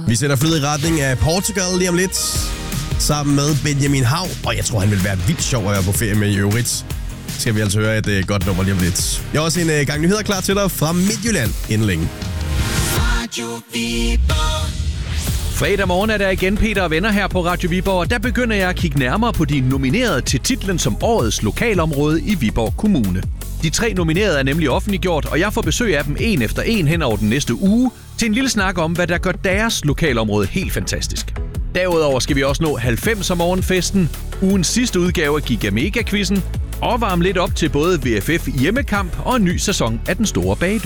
Vi sætter flyet i retning af Portugal lige om lidt, sammen med Benjamin Hav, og jeg tror, han vil være vildt sjov at være på ferie med i øvrigt. Skal vi altså høre et godt nummer lige om lidt. Jeg har også en gang nyheder klar til dig fra Midtjylland inden længe. Fredag morgen er der igen Peter og venner her på Radio Viborg, og der begynder jeg at kigge nærmere på de nominerede til titlen som årets lokalområde i Viborg Kommune. De 3 nominerede er nemlig offentliggjort, og jeg får besøg af dem en efter en hen over den næste uge til en lille snak om, hvad der gør deres lokalområde helt fantastisk. Derudover skal vi også nå 90'er morgenfesten, ugens sidste udgave af Giga Mega Quizzen, og varme lidt op til både VFF hjemmekamp og en ny sæson af Den Store Bagedød.